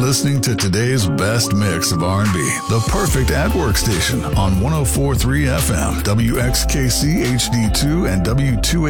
listening to today's best mix of R&B, the perfect at-work station on 104.3 FM, WXKC HD2 and W2